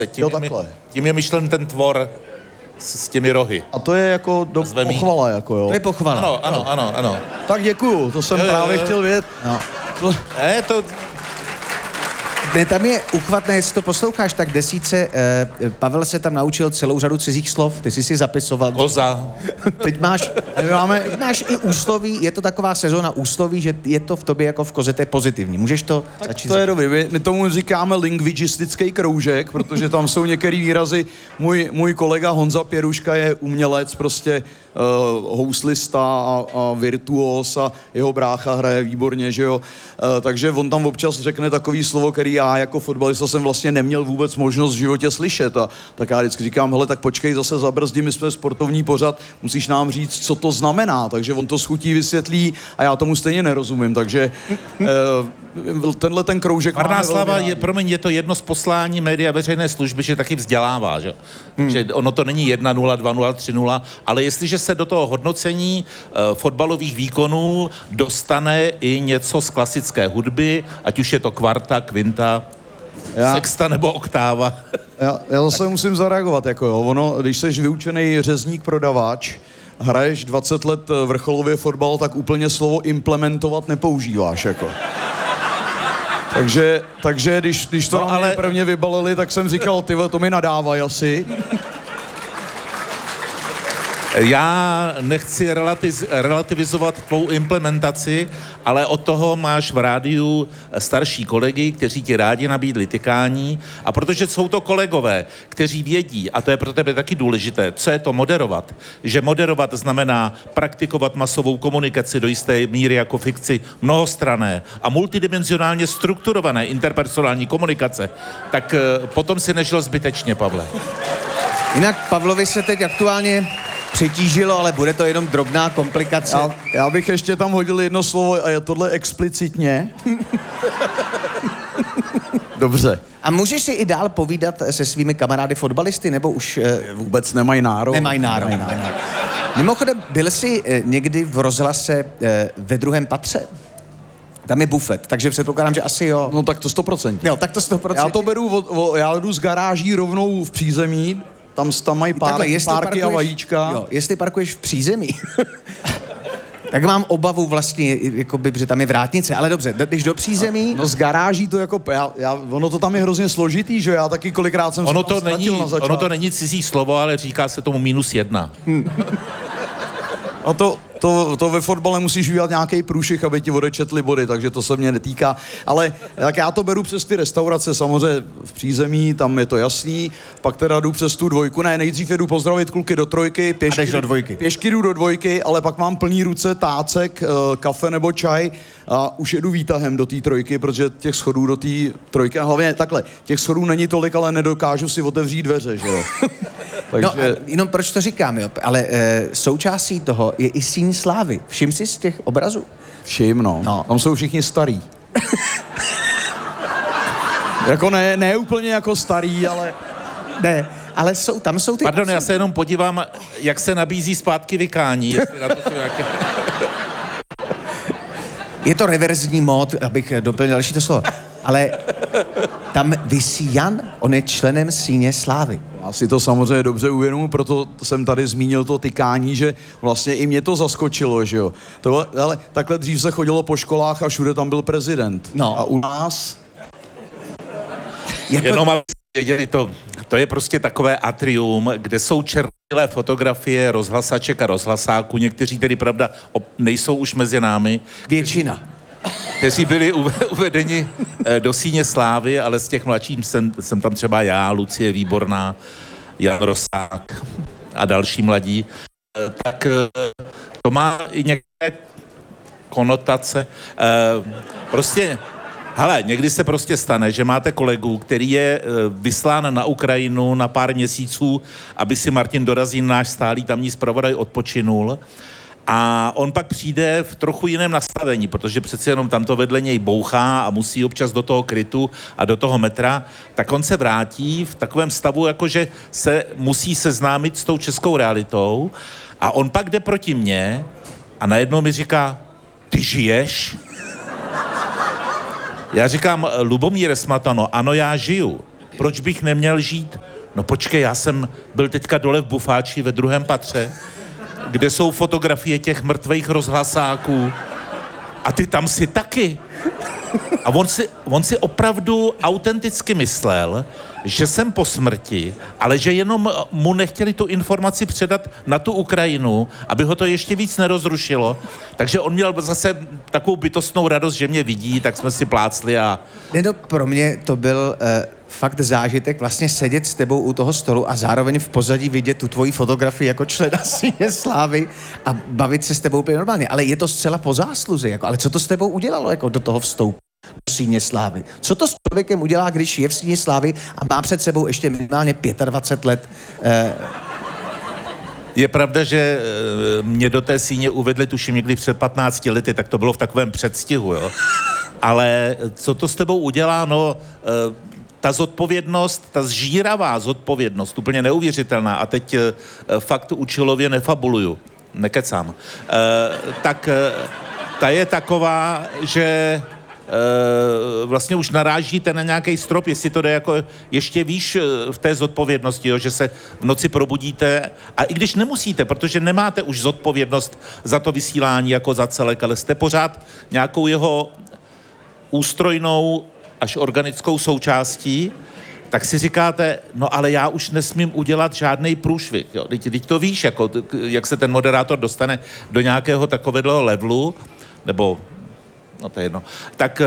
Tím je myšlen ten tvor s těmi rohy. A to je jako pochvala, jako jo. To je pochvala. Ano. Tak děkuju, to jsem právě chtěl vědět. No. To... Ne, tam je uchvatné, jestli to posloucháš, tak desíce, Pavel se tam naučil celou řadu cizích slov, ty jsi si zapisoval. Koza. Teď máš i úsloví, je to taková sezóna úsloví, že je to v tobě jako v koze, to je pozitivní. Můžeš to začít? To je dobrý, my tomu říkáme lingvistický kroužek, protože tam jsou některé výrazy. Můj kolega Honza Pěruška je umělec, prostě houslista a virtuos a jeho brácha hraje výborně, že jo. Takže on tam občas řekne takový slovo, který já jako fotbalista jsem vlastně neměl vůbec možnost v životě slyšet. A tak já vždycky říkám, hele, tak počkej, zase zabrzdí, my jsme sportovní pořad, musíš nám říct, co to znamená. Takže on to s chutí vysvětlí a já tomu stejně nerozumím. Takže tenhle ten kroužek... Marná slava, je to jedno z poslání média veřejné služby, že taky vzdělává, že? Že ono to není 1-0, 2-0, 3-0, ale jestliže se do toho hodnocení fotbalových výkonů dostane i něco z klasické hudby, ať už je to kvarta, kvinta, sexta nebo oktáva. Já zase musím zareagovat, jako jo. Ono, když jsi vyučený řezník prodavač, hraješ 20 let vrcholově fotbal, tak úplně slovo implementovat nepoužíváš, jako. Takže když to ale prvně vybalili, tak jsem říkal, tyhle, to mi nadávaj asi. Já nechci relativizovat tvou implementaci, ale od toho máš v rádiu starší kolegy, kteří ti rádi nabídli tykání, a protože jsou to kolegové, kteří vědí, a to je pro tebe taky důležité, co je to moderovat, že moderovat znamená praktikovat masovou komunikaci do jisté míry jako fikci mnohostranné a multidimenzionálně strukturované interpersonální komunikace, tak potom si nežil zbytečně, Pavle. Jinak Pavlovi se teď aktuálně přitížilo, ale bude to jenom drobná komplikace. Já bych ještě tam hodil jedno slovo a je tohle explicitně. Dobře. A můžeš si i dál povídat se svými kamarády fotbalisty, nebo už... Vůbec nemají nárok. Nemají nárok. Mimochodem, byl jsi někdy v rozhlase ve druhém patře? Tam je bufet, takže předpokládám, že asi jo. No tak to 100%. Jo, tak to 100%. Já to beru, já jdu z garáží rovnou v přízemí, tam mají párky a vajíčka. Jo, jestli parkuješ v přízemí, tak mám obavu vlastně, jakoby, že tam je vrátnice, ale dobře, když do přízemí... No z garáží to jako, ono to tam je hrozně složitý, že já taky kolikrát jsem ono to není cizí slovo, ale říká se tomu -1. No to ve fotbale musíš udělat nějaký průšvih, aby ti odečetli body, takže to se mě netýká. Ale tak já to beru přes ty restaurace, samozřejmě v přízemí, tam je to jasný. Pak teda jdu přes tu dvojku, ne, nejdřív jedu pozdravit kluky do trojky, pěšky jdu do dvojky, ale pak mám plný ruce tácek, kafe nebo čaj a už jedu výtahem do té trojky, protože těch schodů do té trojky, a hlavně takhle, těch schodů není tolik, ale nedokážu si otevřít dveře, že jo. Takže... No, jenom proč to říkám, jo, ale součástí toho je i síň slávy. Všim si z těch obrazů? Všim, no. Tam jsou všichni starý. Jako ne úplně jako starý, ale... Ne, ale tam jsou ty... Pardon, já se jenom podívám, jak se nabízí zpátky vykání. Je to reverzní mód, abych doplnil další to slovo. Ale tam visí Jan, on je členem síně slávy. Já si to samozřejmě dobře uvědomuji, proto jsem tady zmínil to tykání, že vlastně i mě to zaskočilo, že jo. Ale takhle dřív se chodilo po školách a všude tam byl prezident. No. A u nás... Jenom abyste věděli, to je prostě takové atrium, kde jsou černilé fotografie rozhlasaček a rozhlasáků, někteří tedy, pravda, nejsou už mezi námi. Většina. Kteří byli uvedeni do síně slávy, ale z těch mladších jsem tam třeba já, Lucie Výborná, Jan Rosák a další mladí. Tak to má i některé konotace. Prostě, hele, někdy se prostě stane, že máte kolegu, který je vyslán na Ukrajinu na pár měsíců, aby si Martin Dorazín, náš stálý tamní zpravodaj, odpočinul. A on pak přijde v trochu jiném nastavení, protože přeci jenom tamto vedle něj bouchá a musí občas do toho krytu a do toho metra, tak on se vrátí v takovém stavu, jakože se musí seznámit s tou českou realitou a on pak jde proti mně a najednou mi říká, ty žiješ? Já říkám, Lubomíre Smatano, ano, já žiju, proč bych neměl žít? No počkej, já jsem byl teďka dole v Bufáči ve 2. patře, kde jsou fotografie těch mrtvých rozhlasáků a ty tam si taky. A on si opravdu autenticky myslel, že jsem po smrti, ale že jenom mu nechtěli tu informaci předat na tu Ukrajinu, aby ho to ještě víc nerozrušilo. Takže on měl zase takovou bytostnou radost, že mě vidí, tak jsme si plácli a... No, pro mě to byl fakt zážitek vlastně sedět s tebou u toho stolu a zároveň v pozadí vidět tu tvoji fotografii jako člena Síně slávy a bavit se s tebou úplně normálně. Ale je to zcela po zásluze, jako, ale co to s tebou udělalo jako do toho vstoupu do Síně slávy? Co to s člověkem udělá, když je v Síně slávy a má před sebou ještě minimálně 25 let? Je pravda, že mě do té síně uvedli tuším někdy před 15 lety, tak to bylo v takovém předstihu, jo. Ale co to s tebou udělá, no... Ta zodpovědnost, ta zžíravá zodpovědnost, úplně neuvěřitelná, a teď fakt účelově nefabuluju, nekecám, tak ta je taková, že vlastně už narážíte na nějaký strop, jestli to jde jako ještě výš v té zodpovědnosti, jo, že se v noci probudíte, a i když nemusíte, protože nemáte už zodpovědnost za to vysílání jako za celek, ale jste pořád nějakou jeho ústrojnou až organickou součástí, tak si říkáte, no ale já už nesmím udělat žádnej průšvih. Jo. Teď to víš, jako, jak se ten moderátor dostane do nějakého takového levelu, nebo, no to je jedno, tak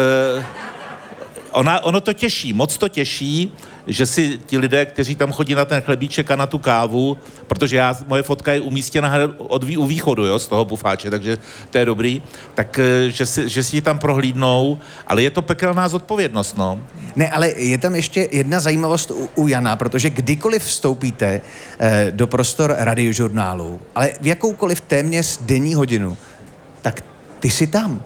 ono to těší, moc to těší, že si ti lidé, kteří tam chodí na ten chlebíček a na tu kávu, protože moje fotka je umístěna u východu, jo, z toho Bufáče, takže to je dobrý, tak že si ji tam prohlídnou, ale je to pekelná zodpovědnost, no. Ne, ale je tam ještě jedna zajímavost u Jana, protože kdykoliv vstoupíte do prostor Radiožurnálu, ale v jakoukoliv téměř denní hodinu, tak ty jsi tam.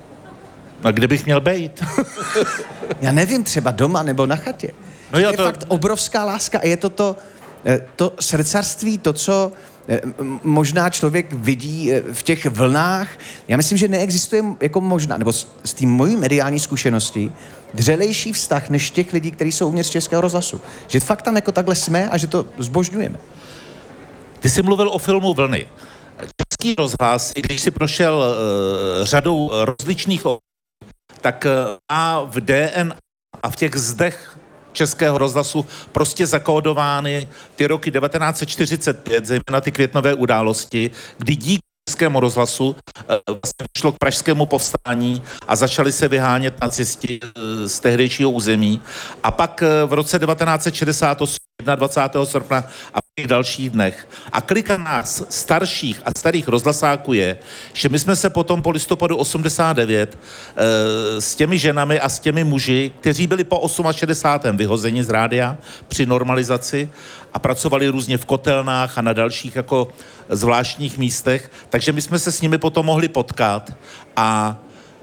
A kde bych měl bejt? Já nevím, třeba doma nebo na chatě. No jo, je fakt obrovská láska a je to srdcarství, to, co možná člověk vidí v těch vlnách. Já myslím, že neexistuje jako možná, nebo s tím mojí mediální zkušeností, vřelejší vztah než těch lidí, kteří jsou uvnitř Českého rozhlasu. Že fakt tam jako takhle jsme a že to zbožňujeme. Ty jsi mluvil o filmu Vlny. Český rozhlas, i když si prošel řadou rozličných tak má v DNA a v těch zdech Českého rozhlasu prostě zakódovány ty roky 1945, zejména ty květnové události, kdy díky Českému rozhlasu vlastně šlo k pražskému povstání a začali se vyhánět nacisti z tehdejšího území. A pak v roce 1968, 21. srpna a v těch dalších dnech. A klika nás starších a starých rozhlasáků je, že my jsme se potom po listopadu 89 s těmi ženami a s těmi muži, kteří byli po 68. vyhozeni z rádia při normalizaci a pracovali různě v kotelnách a na dalších jako zvláštních místech, takže my jsme se s nimi potom mohli potkat a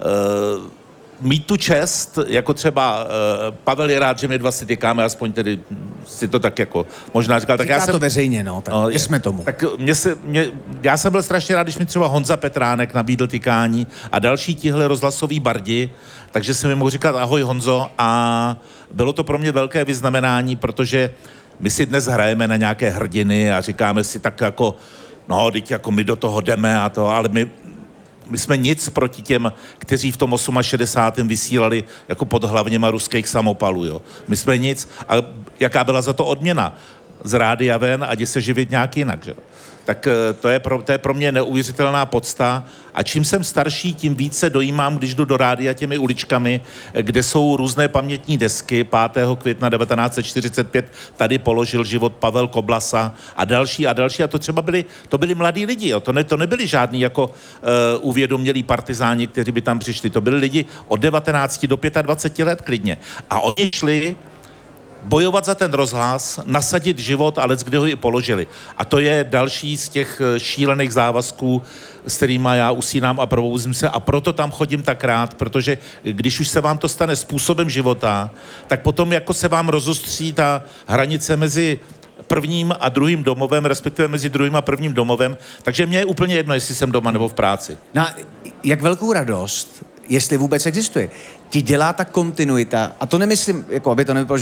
mít tu čest, jako třeba Pavel je rád, že my dva si tykáme, aspoň tedy si to tak jako možná říkal. Tak Říká já jsem to veřejně, no, tak jsme tomu. Tak já jsem byl strašně rád, když mi třeba Honza Petránek nabídl tykání a další tihle rozhlasoví bardi, takže jsem mi mohl říkat ahoj Honzo, a bylo to pro mě velké vyznamenání, protože my si dnes hrajeme na nějaké hrdiny a říkáme si tak jako, no, teď jako my do toho jdeme a to, ale my jsme nic proti těm, kteří v tom 68. vysílali jako pod hlavněma ruských samopalů, jo. My jsme nic. A jaká byla za to odměna? Z rádia ven a jdi se živit nějak jinak, že? Tak to je pro mě neuvěřitelná podsta. A čím jsem starší, tím více dojímám, když jdu do rádia těmi uličkami, kde jsou různé pamětní desky. 5. května 1945 tady položil život Pavel Koblasa a další a další. A to třeba byli mladí lidi, jo. To nebyli žádní jako uvědomělí partizáni, kteří by tam přišli. To byli lidi od 19 do 25 let klidně. A oni šli bojovat za ten rozhlas, nasadit život a leckdy ho i položili. A to je další z těch šílených závazků, s kterými já usínám a probouzím se, a proto tam chodím tak rád, protože když už se vám to stane způsobem života, tak potom jako se vám rozostří ta hranice mezi prvním a druhým domovem, respektive mezi druhým a prvním domovem, takže mně je úplně jedno, jestli jsem doma nebo v práci. No, jak velkou radost, jestli vůbec existuje, ti dělá ta kontinuita, a to nemyslím, jako aby to nebylo, že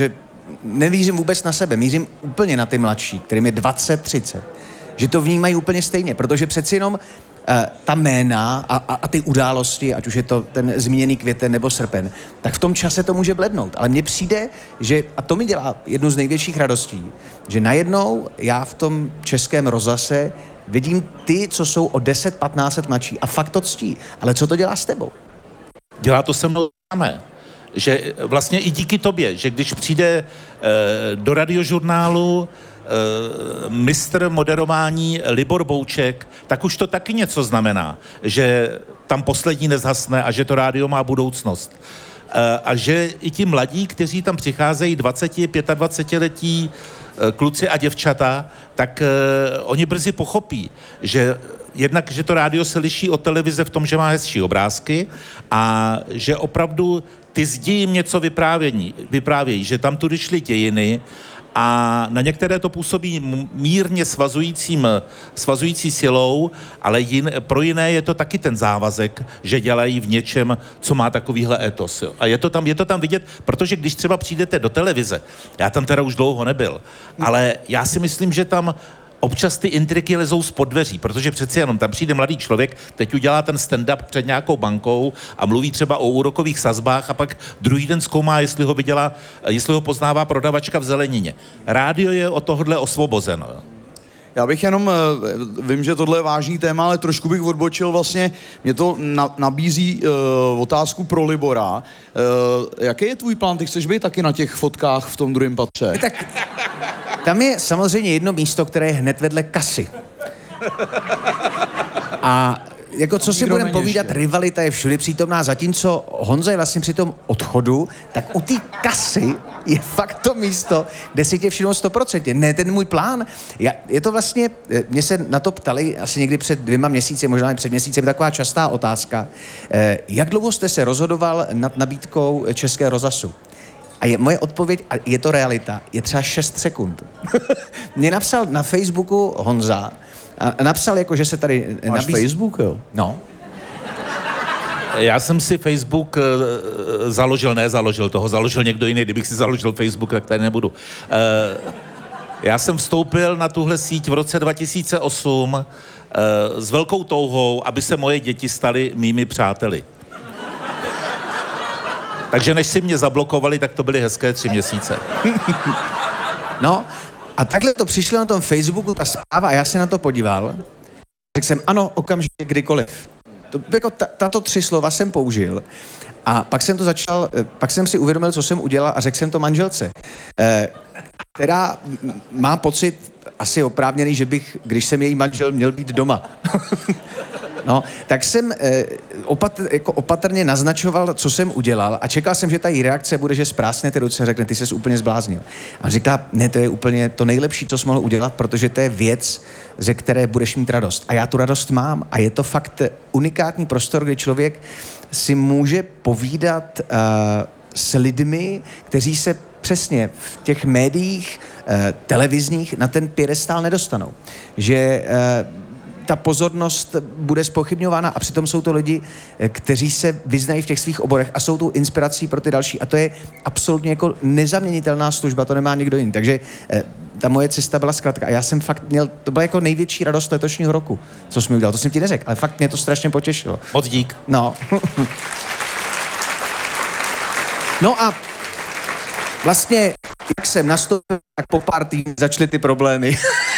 nemířím vůbec na sebe, mířím úplně na ty mladší, kterým je 20, 30. Že to vnímají úplně stejně, protože přeci jenom ta jména a ty události, ať už je to ten zmíněný květen nebo srpen, tak v tom čase to může blednout. Ale mně přijde, že, a to mi dělá jednu z největších radostí, že najednou já v tom českém rozhlase vidím ty, co jsou o 10-15 let mladší a fakt to ctí. Ale co to dělá s tebou? Dělá to se mnou samé. Že vlastně i díky tobě, že když přijde do radiožurnálu mistr moderování Libor Bouček, tak už to taky něco znamená, že tam poslední nezhasne a že to rádio má budoucnost. A že i ti mladí, kteří tam přicházejí, 20, 25letí kluci a děvčata, tak oni brzy pochopí, že jednak, že to rádio se liší od televize v tom, že má hezčí obrázky a že opravdu ty zdi jim něco vyprávějí, že tam tudy šly dějiny a na některé to působí mírně svazující silou, ale pro jiné je to taky ten závazek, že dělají v něčem, co má takovýhle etos. Jo. A je to tam vidět, protože když třeba přijdete do televize, já tam teda už dlouho nebyl, ale já si myslím, že tam občas ty intriky lezou spod dveří, protože přeci jenom tam přijde mladý člověk, teď udělá ten stand-up před nějakou bankou a mluví třeba o úrokových sazbách a pak druhý den zkoumá, jestli ho poznává prodavačka v zelenině. Rádio je od tohohle osvobozeno. Já bych jenom, vím, že tohle je vážný téma, ale trošku bych odbočil vlastně, mě to nabízí otázku pro Libora. Jaký je tvůj plán? Ty chceš být taky na těch fotkách v tom druhém patře? Tak tam je samozřejmě jedno místo, které je hned vedle kasy. A jako co si budeme povídat, rivalita je všude přítomná, zatímco Honza je vlastně při tom odchodu, tak u té kasy je fakt to místo, kde si tě všimnou 100%. Ne ten můj plán. Je to vlastně, mě se na to ptali asi někdy před 2 měsíci, možná i před měsícem, taková častá otázka. Jak dlouho jste se rozhodoval nad nabídkou Českého rozhlasu? A moje odpověď, a je to realita, je třeba 6 sekund. Mě napsal na Facebooku Honza, a napsal jako, že se tady Máš Facebook, jo? No. Já jsem si Facebook založil někdo jiný, kdybych si založil Facebook, tak tady nebudu. Já jsem vstoupil na tuhle síť v roce 2008 s velkou touhou, aby se moje děti staly mými přáteli. Takže než si mě zablokovali, tak to byly hezké 3 měsíce. No, a takhle to přišlo na tom Facebooku, ta zpráva, a já se na to podíval. Řekl jsem, ano, okamžitě, kdykoliv. Jako tato 3 slova jsem použil. A pak jsem to pak jsem si uvědomil, co jsem udělal a řekl jsem to manželce, která má pocit asi oprávněný, že bych, když jsem její manžel, měl být doma. No, tak jsem opatrně naznačoval, co jsem udělal a čekal jsem, že ta její reakce bude, že sprásnete ruce a řekne, ty ses úplně zbláznil. A říká, ne, to je úplně to nejlepší, co jsi mohl udělat, protože to je věc, ze které budeš mít radost. A já tu radost mám a je to fakt unikátní prostor, kde člověk si může povídat s lidmi, kteří se přesně v těch médiích televizních na ten piedestál nedostanou. Že ta pozornost bude zpochybňována a přitom jsou to lidi, kteří se vyznají v těch svých oborech a jsou tu inspirací pro ty další. A to je absolutně jako nezaměnitelná služba, to nemá nikdo jiný. Takže ta moje cesta byla zkrátka. A já jsem fakt měl, to byla jako největší radost letošního roku, co jsem udělal. To jsem ti neřekl, ale fakt mě to strašně potěšilo. Moc dík. No. No a vlastně, jak jsem nastoupil, tak po pár týdnů začaly ty problémy.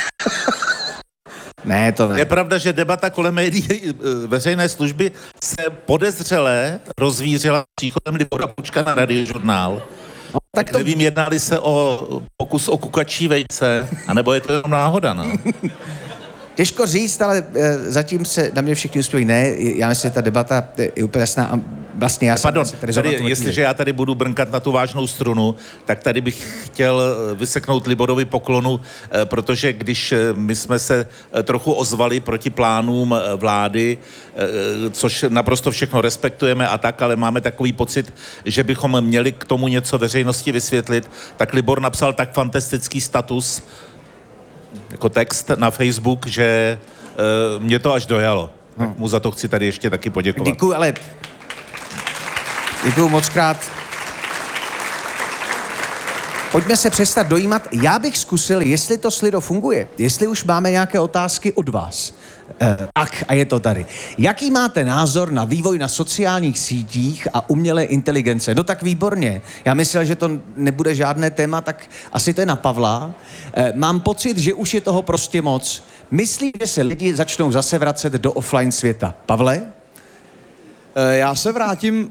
Ne, to ne. Je pravda, že debata kolem médií veřejné služby se podezřelé rozvířila příchodem Libora Boučka na radiožurnál. No, tak to... Nevím, jednali se o pokus o kukačí vejce, anebo je to jenom náhoda, no? Těžko říct, ale zatím se na mě všichni uspějí. Ne, já myslím, že ta debata je úplně jasná a vlastně já Pardon, jestliže já tady budu brnkat na tu vážnou strunu, tak tady bych chtěl vyseknout Liborovi poklonu, protože když my jsme se trochu ozvali proti plánům vlády, což naprosto všechno respektujeme a tak, ale máme takový pocit, že bychom měli k tomu něco veřejnosti vysvětlit, tak Libor napsal tak fantastický status, jako text na Facebook, že mě to až dojalo. Tak mu za to chci tady ještě taky poděkovat. Děkuju, ale děkuju moc krát. Pojďme se přestat dojímat. Já bych zkusil, jestli to Slido funguje, jestli už máme nějaké otázky od vás. Tak, a je to tady. Jaký máte názor na vývoj na sociálních sítích a umělé inteligence? No tak výborně. Já myslel, že to nebude žádné téma, tak asi to je na Pavla. Mám pocit, že už je toho prostě moc. Myslím, že se lidi začnou zase vracet do offline světa. Pavle? Já se vrátím,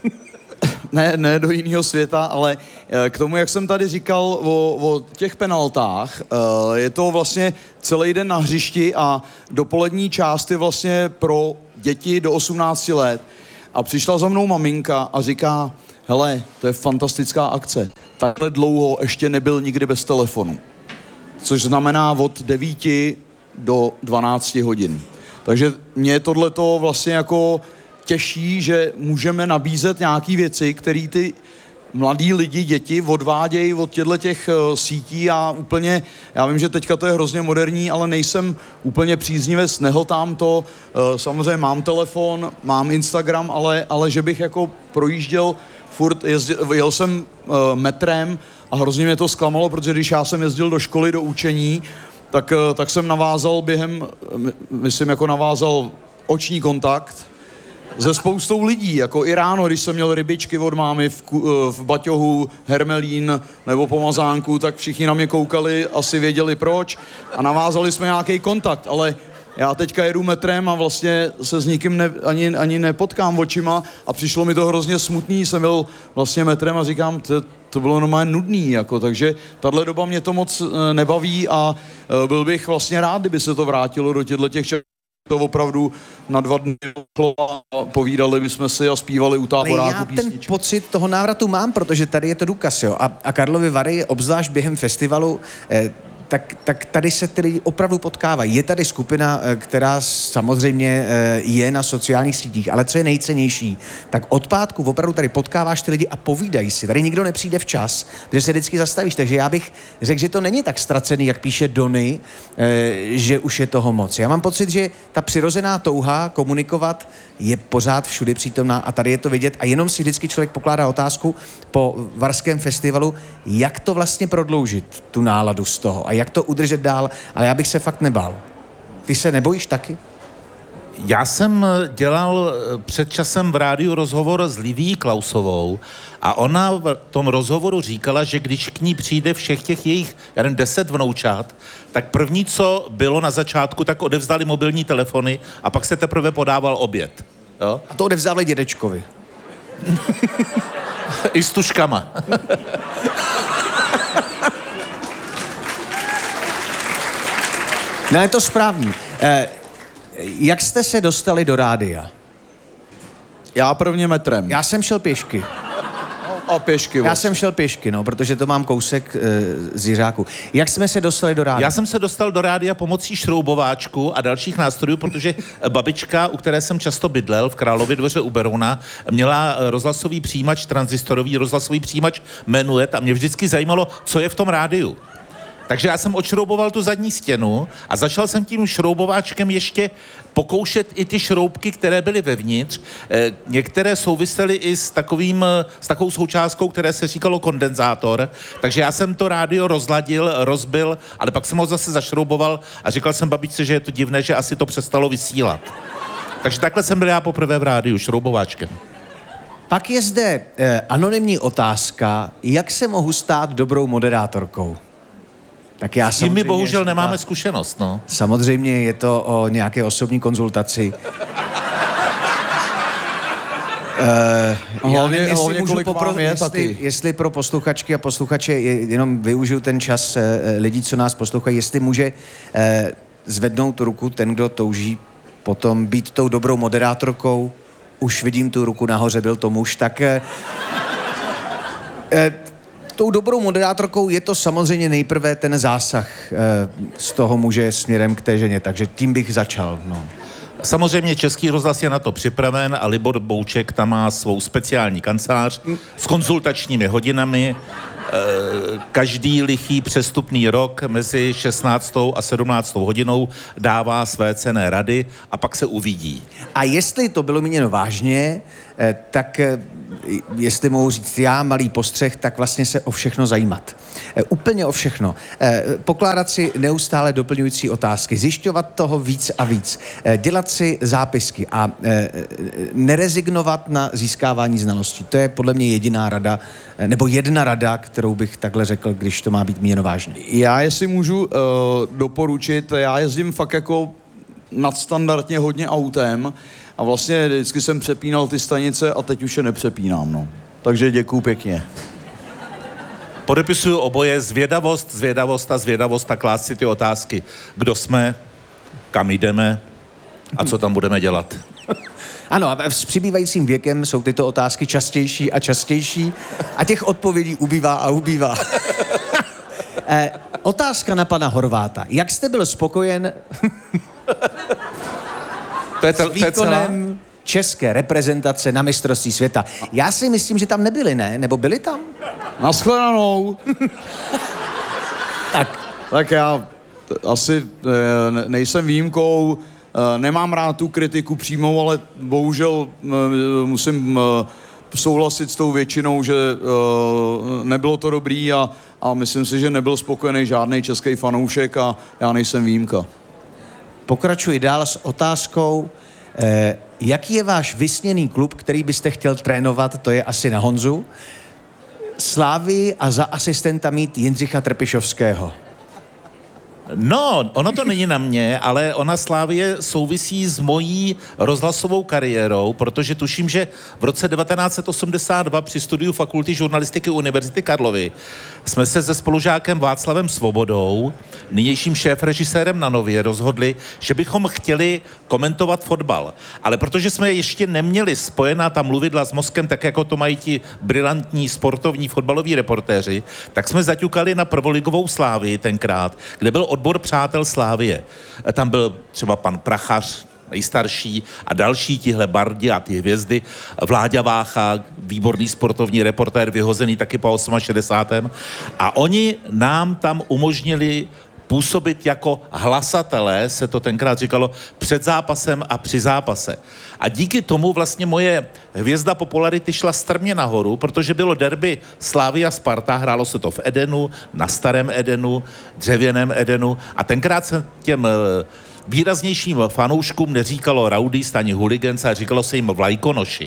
ne do jiného světa, ale k tomu, jak jsem tady říkal o těch penaltách, je to vlastně celý den na hřišti a dopolední část je vlastně pro děti do 18 let. A přišla za mnou maminka a říká, hele, to je fantastická akce. Takhle dlouho ještě nebyl nikdy bez telefonu. Což znamená od 9 do 12 hodin. Takže mě tohleto vlastně jako těší, že můžeme nabízet nějaké věci, které ty mladí lidi, děti odvádějí od těch sítí a úplně, já vím, že teďka to je hrozně moderní, ale nejsem úplně příznivec, nehltám to, samozřejmě mám telefon, mám Instagram, ale že bych jako projížděl furt, jel jsem metrem a hrozně mě to zklamalo, protože když já jsem jezdil do školy, do učení, tak jsem navázal navázal oční kontakt se spoustou lidí, jako i ráno, když jsem měl rybičky od mámy v baťohu, hermelín nebo pomazánku, tak všichni na mě koukali, asi věděli proč a navázali jsme nějaký kontakt, ale já teďka jedu metrem a vlastně se s nikým ani nepotkám očima a přišlo mi to hrozně smutný, jsem byl vlastně metrem a říkám, to bylo normálně nudný, jako, takže tahle doba mě to moc nebaví a byl bych vlastně rád, kdyby se to vrátilo do těch to opravdu na 2 dny a povídali bychom si a zpívali u táboráku písničky. Já ten pocit toho návratu mám, protože tady je to důkaz, jo. A Karlovy Vary, obzvlášť během festivalu, tak tady se ty lidi opravdu potkávají. Je tady skupina, která samozřejmě je na sociálních sítích, ale co je nejcennější, tak od pátku opravdu tady potkáváš ty lidi a povídají si. Tady nikdo nepřijde včas, protože se vždycky zastavíš. Takže já bych řekl, že to není tak ztracený, jak píše Dony, že už je toho moc. Já mám pocit, že ta přirozená touha komunikovat je pořád všude přítomná a tady je to vidět a jenom si vždycky člověk pokládá otázku po Varském festivalu, jak to vlastně prodloužit, tu náladu z toho a jak to udržet dál, ale já bych se fakt nebál. Ty se nebojíš taky? Já jsem dělal před časem v rádiu rozhovor s Livií Klausovou a ona v tom rozhovoru říkala, že když k ní přijde všech těch jejich, 10 vnoučat, tak první, co bylo na začátku, tak odevzdali mobilní telefony a pak se teprve podával oběd. Jo? A to odevzdali dědečkovi. I s tuškama. No je to správný. Jak jste se dostali do rádia? Já prvně metrem. Já jsem šel pěšky. A pěšky. Já jsem šel pěšky, no, protože to mám kousek z Jiřáku. Jak jsme se dostali do rádia? Já jsem se dostal do rádia pomocí šroubováčku a dalších nástrojů, protože babička, u které jsem často bydlel v Králově dvoře u Berouna, měla rozhlasový přijímač, tranzistorový rozhlasový přijímač Menuet a mě vždycky zajímalo, co je v tom rádiu. Takže já jsem odšrouboval tu zadní stěnu a začal jsem tím šroubováčkem ještě pokoušet i ty šroubky, které byly vevnitř. Některé souvisely i s takovou součástkou, které se říkalo kondenzátor. Takže já jsem to rádio rozladil, rozbil, ale pak jsem ho zase zašrouboval a říkal jsem babičce, že je to divné, že asi to přestalo vysílat. Takže takhle jsem byl já poprvé v rádiu, šroubováčkem. Pak je zde anonymní otázka, jak se mohu stát dobrou moderátorkou? Tak já s tím my bohužel nemáme zkušenost, no. Samozřejmě je to o nějaké osobní konzultaci. Hlavně kolik máme jestli pro posluchačky a posluchače, jenom využiju ten čas lidí, co nás poslouchají, jestli může zvednout tu ruku ten, kdo touží potom být tou dobrou moderátorkou. Už vidím tu ruku nahoře, byl to muž, tak... Tou dobrou moderátorkou je to samozřejmě nejprve ten zásah z toho muže směrem k té ženě, takže tím bych začal. No. Samozřejmě Český rozhlas je na to připraven a Libor Bouček tam má svou speciální kancelář s konzultačními hodinami každý lichý přestupný rok mezi 16. a 17. hodinou dává své cenné rady a pak se uvidí. A jestli to bylo míněno vážně, tak jestli mohu říct já, malý postřeh, tak vlastně se o všechno zajímat. Úplně o všechno. Pokládat si neustále doplňující otázky, zjišťovat toho víc a víc, dělat si zápisky a nerezignovat na získávání znalostí. To je podle mě jediná rada, nebo jedna rada, kterou bych takhle řekl, když to má být míněno vážně. Já jestli můžu doporučit, já jezdím fakt jako nadstandardně hodně autem a vlastně vždycky jsem přepínal ty stanice a teď už je nepřepínám, no. Takže děkuju pěkně. Podepisuju oboje, zvědavost a klást si ty otázky. Kdo jsme, kam jdeme a co tam budeme dělat. Ano, a s přibývajícím věkem jsou tyto otázky častější a častější a těch odpovědí ubývá a ubývá. Otázka na pana Horváta. Jak jste byl spokojen s výkonem české reprezentace na mistrovství světa? Já si myslím, že tam nebyli, ne? Nebo byli tam? Naschledanou. Tak já asi nejsem výjimkou, nemám rád tu kritiku přímou, ale bohužel musím souhlasit s tou většinou, že nebylo to dobrý a myslím si, že nebyl spokojený žádný český fanoušek a já nejsem výjimka. Pokračuji dál s otázkou, jaký je váš vysněný klub, který byste chtěl trénovat, to je asi na Honzu, Slávii a za asistenta mít Jindřicha Trpišovského. No, ono to není na mě, ale ona Slávie souvisí s mojí rozhlasovou kariérou, protože tuším, že v roce 1982 při studiu Fakulty žurnalistiky Univerzity Karlovy jsme se se spolužákem Václavem Svobodou, nynějším šéfrežisérem na Nově, rozhodli, že bychom chtěli komentovat fotbal. Ale protože jsme ještě neměli spojená ta mluvidla s mozkem, tak jako to mají ti brilantní sportovní fotbaloví reportéři, tak jsme zaťukali na prvoligovou Slávii tenkrát, kde byl odbor Přátel Slávie. Tam byl třeba pan Prachař, nejstarší, a další tihle bardi a ty hvězdy. Vláďa Vácha, výborný sportovní reportér, vyhozený taky po 68. A oni nám tam umožnili působit jako hlasatelé, se to tenkrát říkalo, před zápasem a při zápase. A díky tomu vlastně moje hvězda popularity šla strmě nahoru, protože bylo derby Slavia Sparta, hrálo se to v Edenu, na starém Edenu, dřevěném Edenu a tenkrát se těm výraznějším fanouškům neříkalo rowdies ani hooligans, a říkalo se jim vlajkonoši.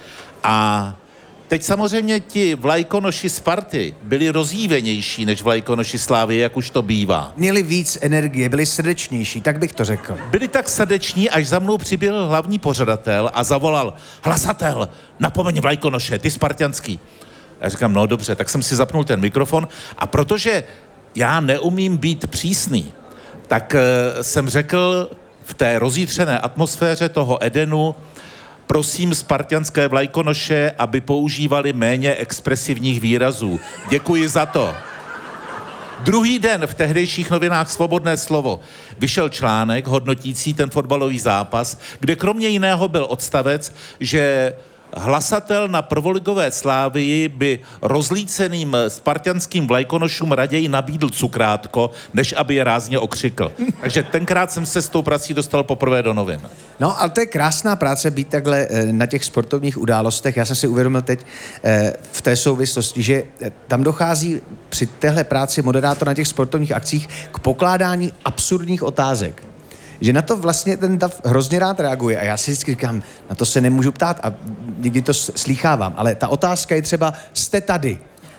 A teď samozřejmě ti vlajkonoši Sparty byli rozjívenější než vlajkonoši Slávy, jak už to bývá. Měli víc energie, byli srdečnější, tak bych to řekl. Byli tak srdeční, až za mnou přiběhl hlavní pořadatel a zavolal: hlasatel, napomeň vlajkonoše, ty spartanský. Já říkám, no dobře, tak jsem si zapnul ten mikrofon a protože já neumím být přísný, tak jsem řekl v té rozjitřené atmosféře toho Edenu: prosím spartanské vlajkonoše, aby používali méně expresivních výrazů. Děkuji za to. Druhý den v tehdejších novinách Svobodné slovo vyšel článek hodnotící ten fotbalový zápas, kde kromě jiného byl odstavec, že hlasatel na prvoligové Slávii by rozlíceným spartanským vlajkonošům raději nabídl cukrátko, než aby je rázně okřikl. Takže tenkrát jsem se s tou prací dostal poprvé do novin. No, ale to je krásná práce být takhle na těch sportovních událostech. Já jsem si uvědomil teď v té souvislosti, že tam dochází při téhle práci moderátora na těch sportovních akcích k pokládání absurdních otázek. Že na to vlastně ten dav hrozně rád reaguje a já si vždycky říkám, na to se nemůžu ptát a někdy to slýchávám, ale ta otázka je třeba, jste tady.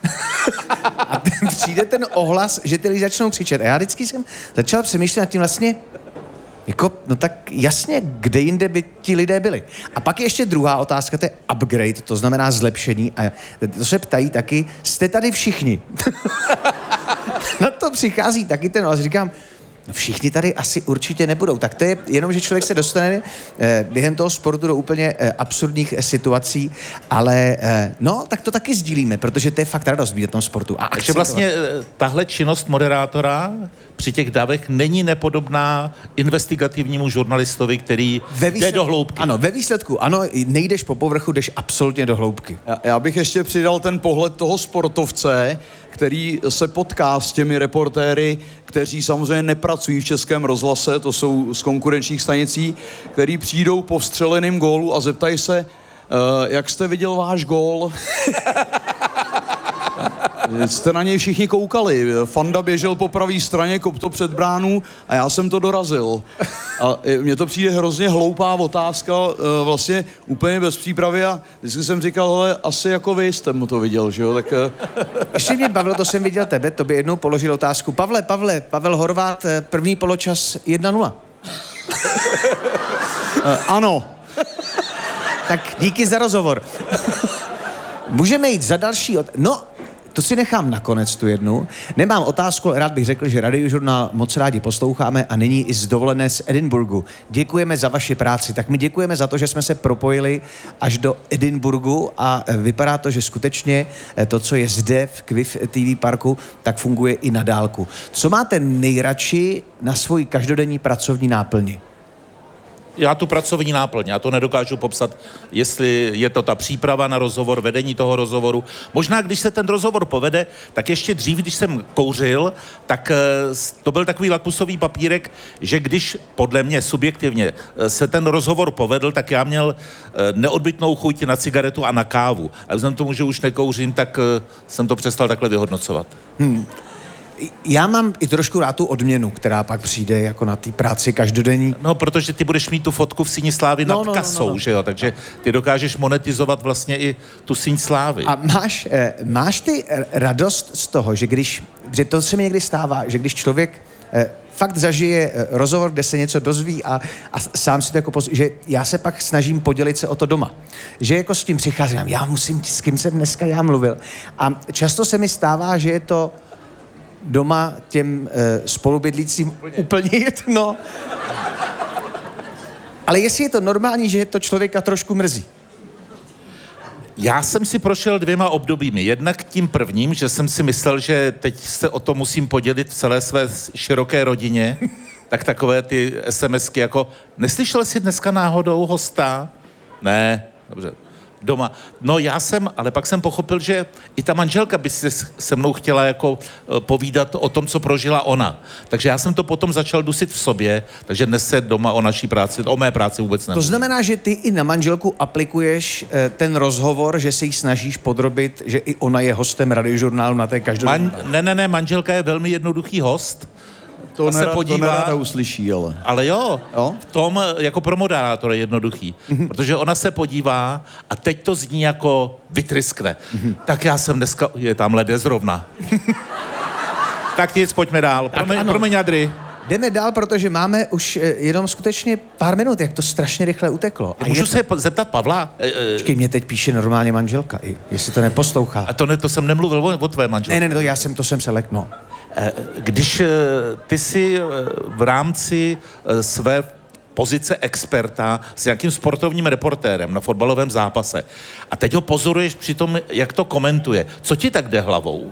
A přijde ten ohlas, že ty lidi začnou křičet. A já vždycky jsem začal přemýšlet nad tím vlastně, jako, no tak jasně, kde jinde by ti lidé byli. A pak je ještě druhá otázka, to je upgrade, to znamená zlepšení. A to se ptají taky, jste tady všichni. Na to přichází taky ten ohlas, říkám, všichni tady asi určitě nebudou. Tak to je jenom, že člověk se dostane během toho sportu do úplně absurdních situací, ale no, tak to taky sdílíme, protože to je fakt radost být v tom sportu. A takže vlastně tahle činnost moderátora při těch davech není nepodobná investigativnímu žurnalistovi, který jde do hloubky. Ano, ve výsledku, ano, nejdeš po povrchu, jdeš absolutně do hloubky. Já bych ještě přidal ten pohled toho sportovce, který se potká s těmi reportéry, kteří samozřejmě nepracují v Českém rozhlase, to jsou z konkurenčních stanicí, který přijdou po vstřeleném gólu a zeptají se, jak jste viděl váš gól? Jste na něj všichni koukali. Fanda běžel po pravé straně, kop to před bránu a já jsem to dorazil. A mně to přijde hrozně hloupá otázka, vlastně úplně bez přípravy a vždycky jsem říkal, hele, asi jako vy jste mu to viděl, že jo, tak... Ještě mě bavilo, to jsem viděl tebe, to by jednou položil otázku. Pavel Horváth, první poločas 1-0. Ano. Tak díky za rozhovor. Můžeme jít za další No, to si nechám nakonec tu jednu. Nemám otázku, ale rád bych řekl, že Radiožurnál moc rádi posloucháme a nyní i z dovolené z Edinburghu. Děkujeme za vaši práci. Tak my děkujeme za to, že jsme se propojili až do Edinburghu a vypadá to, že skutečně to, co je zde v Quiff TV parku, tak funguje i na dálku. Co máte nejradši na svoji každodenní pracovní náplni? Já tu pracovní náplň, já to nedokážu popsat, jestli je to ta příprava na rozhovor, vedení toho rozhovoru. Možná, když se ten rozhovor povede, tak ještě dřív, když jsem kouřil, tak to byl takový lakmusový papírek, že když podle mě subjektivně se ten rozhovor povedl, tak já měl neodbytnou chuť na cigaretu a na kávu. A vzhledem k tomu, že už nekouřím, tak jsem to přestal takhle vyhodnocovat. Já mám i trošku rád tu odměnu, která pak přijde jako na té práci každodenní. No, protože ty budeš mít tu fotku v Síni slávy nad kasou, že jo? Takže ty dokážeš monetizovat vlastně i tu Síň slávy. A máš ty radost z toho, že že to se mi někdy stává, že když člověk fakt zažije rozhovor, kde se něco dozví a sám si to jako že já se pak snažím podělit se o to doma. Že jako s tím přicházím, já musím, s kým jsem dneska já mluvil. A často se mi stává, že je to doma těm spolubydlícím úplně jedno. Ale jestli je to normální, že to člověka trošku mrzí. Já jsem si prošel 2 obdobími. Jednak tím prvním, že jsem si myslel, že teď se o to musím podělit v celé své široké rodině, tak takové ty SMSky jako, neslyšel jsi dneska náhodou hosta? Ne, dobře. Doma. No ale pak jsem pochopil, že i ta manželka by se mnou chtěla jako povídat o tom, co prožila ona. Takže já jsem to potom začal dusit v sobě, takže dnes se doma o mé práci vůbec nemluví. To znamená, že ty i na manželku aplikuješ ten rozhovor, že se jí snažíš podrobit, že i ona je hostem Radiožurnálu na té každodenní. Ne, manželka je velmi jednoduchý host. To nerada uslyší, ale. Ale jo, v tom jako pro moderátor je jednoduchý. Protože ona se podívá a teď to zní jako vytryskne. Tak já jsem dneska, je tam lede zrovna. Tak nic, pojďme dál. Promiň, Adri. Jdeme dál, protože máme už jenom skutečně pár minut, jak to strašně rychle uteklo. Můžu se zeptat Pavla? Počkej, mě teď píše normálně manželka, jestli to neposlouchá. A to jsem nemluvil o tvé manželce. Ne, to jsem se leknul. Když ty si v rámci své pozice experta s nějakým sportovním reportérem na fotbalovém zápase a teď ho pozoruješ při tom, jak to komentuje, co ti tak jde hlavou?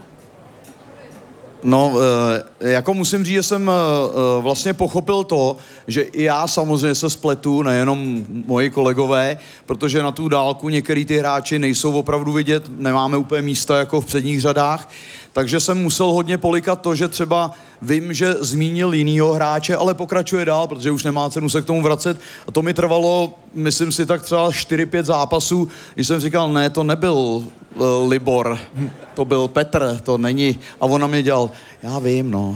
No, jako musím říct, že jsem vlastně pochopil to, že i já samozřejmě se spletu, nejenom moji kolegové, protože na tu dálku některý ty hráči nejsou opravdu vidět, nemáme úplně místa jako v předních řadách, takže jsem musel hodně polikat to, že třeba vím, že zmínil jinýho hráče, ale pokračuje dál, protože už nemá cenu se k tomu vracet. A to mi trvalo, myslím si, tak třeba 4-5 zápasů, když jsem říkal, ne, to nebyl Libor, to byl Petr, to není. A on na mě dělal, já vím, no.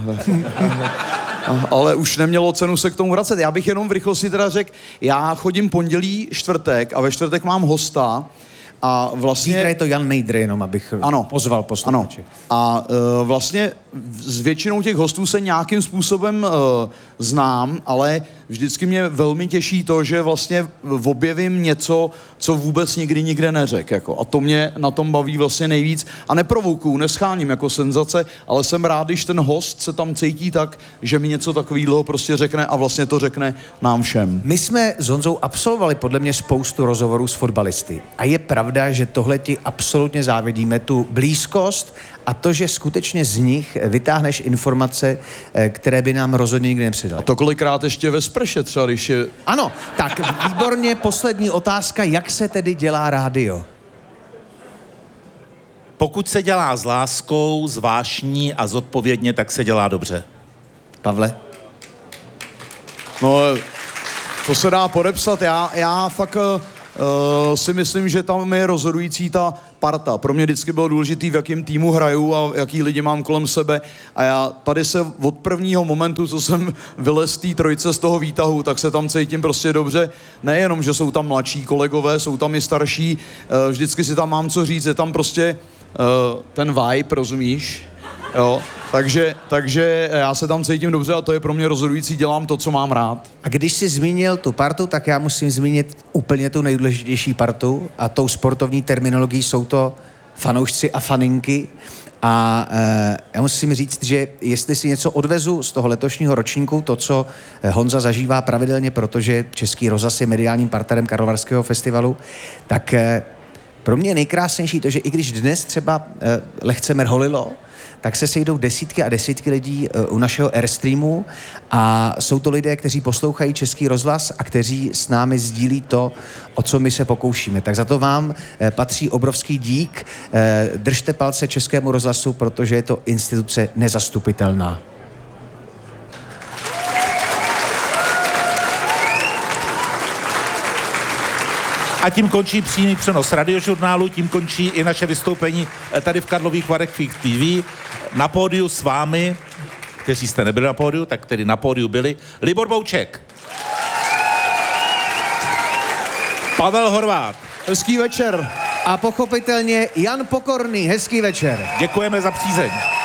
Ale už nemělo cenu se k tomu vracet. Já bych jenom v rychlosti teda řekl, já chodím pondělí, čtvrtek a ve čtvrtek mám hosta. A vlastně... Zítra je to Jan Nejdr, jenom abych pozval posluchače. A vlastně s většinou těch hostů se nějakým způsobem znám, ale vždycky mě velmi těší to, že vlastně objevím něco, co vůbec nikdy nikde neřekl. Jako. A to mě na tom baví vlastně nejvíc. A neprovokuju, nescháním jako senzace, ale jsem rád, když ten host se tam cítí tak, že mi něco takového prostě řekne a vlastně to řekne nám všem. My jsme s Honzou absolvovali podle mě spoustu rozhovorů s fotbalisty. A je pravda, že tohle ti absolutně závidíme, tu blízkost a to, že skutečně z nich vytáhneš informace, které by nám rozhodně nikdy nepřidal. A to kolikrát ještě ve sprše třeba, když je... Ano, tak výborně, poslední otázka, jak se tedy dělá rádio? Pokud se dělá s láskou, s vášní a zodpovědně, tak se dělá dobře. Pavle? No, to se dá podepsat. Já fakt si myslím, že tam je rozhodující ta parta. Pro mě vždycky bylo důležitý, v jakém týmu hraju a jaký lidi mám kolem sebe. A já tady se od prvního momentu, co jsem vylez z té trojice z toho výtahu, tak se tam cítím prostě dobře. Nejenom, že jsou tam mladší kolegové, jsou tam i starší. Vždycky si tam mám co říct. Je tam prostě ten vibe, rozumíš? Jo. Takže já se tam cítím dobře a to je pro mě rozhodující, dělám to, co mám rád. A když jsi zmínil tu partu, tak já musím zmínit úplně tu nejdůležitější partu a tou sportovní terminologií jsou to fanoušci a faninky. A já musím říct, že jestli si něco odvezu z toho letošního ročníku, to, co Honza zažívá pravidelně, protože Český rozhlas je mediálním partnerem Karlovarského festivalu, tak pro mě je nejkrásnější to, že i když dnes třeba lehce mrholilo, tak se sejdou desítky a desítky lidí u našeho Airstreamu a jsou to lidé, kteří poslouchají Český rozhlas a kteří s námi sdílí to, o co my se pokoušíme. Tak za to vám patří obrovský dík. Držte palce Českému rozhlasu, protože je to instituce nezastupitelná. A tím končí přímý přenos radiožurnálu, tím končí i naše vystoupení tady v Karlových Varech Fix TV. Na pódiu s vámi, kteří jste nebyli na pódiu, tak tedy na pódiu byli Libor Bouček, Pavel Horváth. Hezký večer. A pochopitelně Jan Pokorný. Hezký večer. Děkujeme za přízeň.